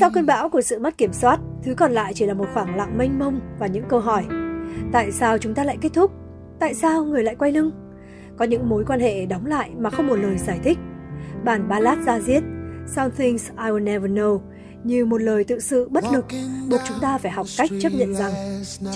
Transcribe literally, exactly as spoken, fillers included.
Sau cơn bão của sự mất kiểm soát, thứ còn lại chỉ là một khoảng lặng mênh mông và những câu hỏi. Tại sao chúng ta lại kết thúc? Tại sao người lại quay lưng? Có những mối quan hệ đóng lại mà không một lời giải thích. Bản ballad da diết Some Things I Will Never Know như một lời tự sự bất lực, buộc chúng ta phải học cách chấp nhận rằng